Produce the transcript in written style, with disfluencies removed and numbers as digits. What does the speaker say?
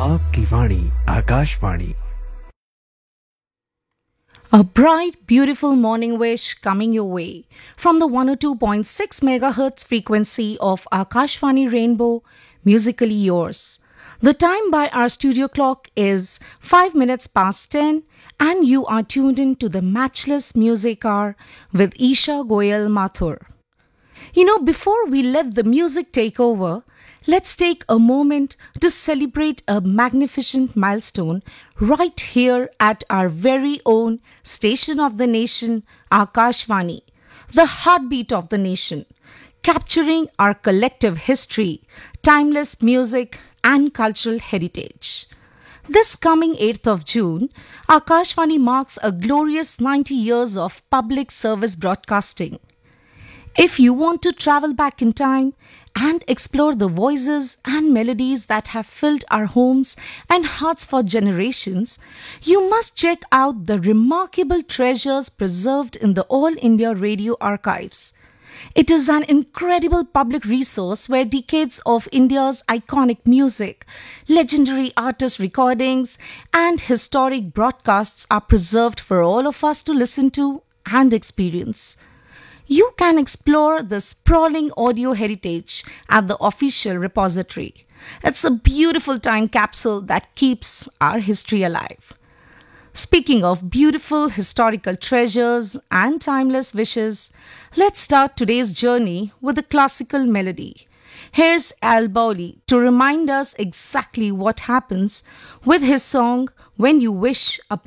आपकी वाणी Akashvani. A bright, beautiful morning wish coming your way from the 102.6 MHz frequency of Akashvani Rainbow, musically yours. The time by our studio clock is 5 minutes past 10, and you are tuned in to the matchless music hour with Isha Goyal Mathur. Before we let the music take over, let's take a moment to celebrate a magnificent milestone right here at our very own station of the nation, Akashvani, the heartbeat of the nation, capturing our collective history, timeless music, and cultural heritage. This coming 8th of June, Akashvani marks a glorious 90 years of public service broadcasting. If you want to travel back in time and explore the voices and melodies that have filled our homes and hearts for generations, you must check out the remarkable treasures preserved in the All India Radio Archives. It is an incredible public resource where decades of India's iconic music, legendary artist recordings, and historic broadcasts are preserved for all of us to listen to and experience. You can explore the sprawling audio heritage at the official repository. It's a beautiful time capsule that keeps our history alive. Speaking of beautiful historical treasures and timeless wishes, let's start today's journey with a classical melody. Here's Al Bowley to remind us exactly what happens with his song When You Wish Upon